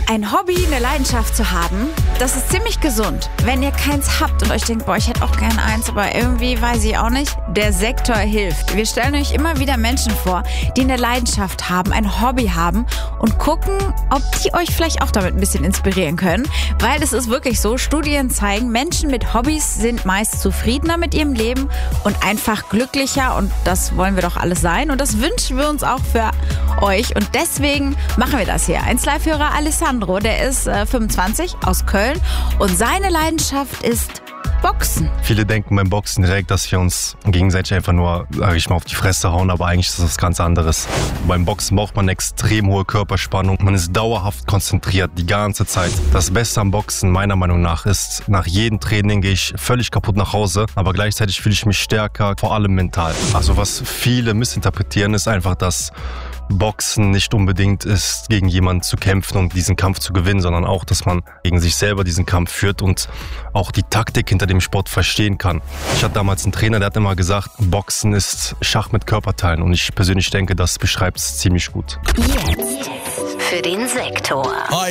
Ein Hobby, eine Leidenschaft zu haben, das ist ziemlich gesund. Wenn ihr keins habt und euch denkt, boah, ich hätte auch gerne eins, aber irgendwie weiß ich auch nicht, der Sektor hilft. Wir stellen euch immer wieder Menschen vor, die eine Leidenschaft haben, ein Hobby haben und gucken, ob die euch vielleicht auch damit ein bisschen inspirieren können. Weil es ist wirklich so, Studien zeigen, Menschen mit Hobbys sind meist zufriedener mit ihrem Leben und einfach glücklicher, und das wollen wir doch alles sein und das wünschen wir uns auch für euch, und deswegen machen wir das hier. 1Live-Hörer Alessandro, der ist 25, aus Köln, und seine Leidenschaft ist Boxen. Viele denken beim Boxen direkt, dass wir uns gegenseitig einfach nur, sage ich mal, auf die Fresse hauen, aber eigentlich ist das was ganz anderes. Beim Boxen braucht man extrem hohe Körperspannung. Man ist dauerhaft konzentriert, die ganze Zeit. Das Beste am Boxen, meiner Meinung nach, ist, nach jedem Training gehe ich völlig kaputt nach Hause, aber gleichzeitig fühle ich mich stärker, vor allem mental. Also was viele missinterpretieren, ist einfach, dass Boxen nicht unbedingt ist, gegen jemanden zu kämpfen und diesen Kampf zu gewinnen, sondern auch, dass man gegen sich selber diesen Kampf führt und auch die Taktik hinter dem Sport verstehen kann. Ich hatte damals einen Trainer, der hat immer gesagt, Boxen ist Schach mit Körperteilen, und ich persönlich denke, das beschreibt es ziemlich gut. Jetzt für den Sektor.